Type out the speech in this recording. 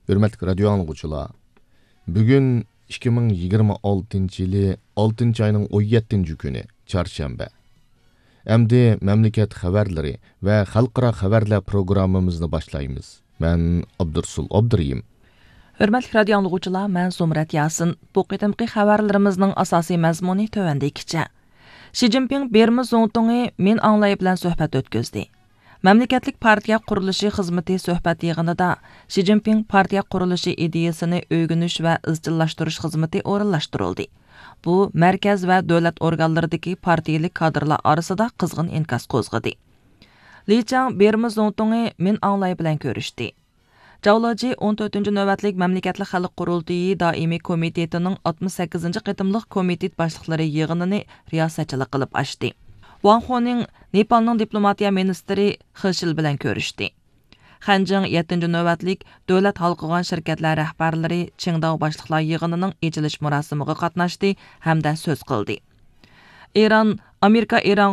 Hürmetli radyo anlıqçılar. Bugün 2026 yılı 6 ayının 17 günü çarşamba. Endi memleket haberleri ve halkara haberler programımızı başlayımız. Ben Abdursul Abduriyim. Hürmetli radyo anlıqçılar, ben Zumrat Yasin. Bu qitimqi xabarlarimizning asosiy mazmuni tövendekicha. Xi Jinping Bermi Zongtong'i men anglay bilan suhbat o'tkazdi. Memleketlik partiya qurilishi xizmati suhbat yig'inida Xi Jinping partiya qurilishi ideyasini o'rganish va izchillashtirish xizmati o'rinlashtirildi. Bu markaz va davlat organlaridagi partiyalik kadrlar orasida qizg'in inkas qo'zg'adi. Li Chang Bermi Zongtong'i men anglay bilan ko'rishdi. Javloji 14. navbatlik Mamlakatli xalq qurultiyi doimiy komitetining 68. qitimliq komitet boshliqlari yig'inini riyosatchilik qilib ochdi. Wang Honing Nepalning diplomatiya ministri He Shil bilan ko'rishdi. Xanjing 7. navbatlik davlat halqıgan shirkatlar rahbarlari Qingdao boshliqlar yig'inining ochilish murosimiga qatnashdi hamda so'z qildi. Amerika